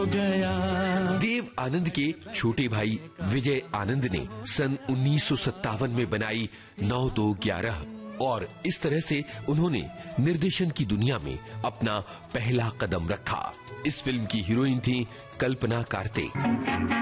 देव आनंद के छोटे भाई विजय आनंद ने सन 1957 में बनाई 9-2-11 और इस तरह से उन्होंने निर्देशन की दुनिया में अपना पहला कदम रखा। इस फिल्म की हीरोइन थी कल्पना कार्तिक।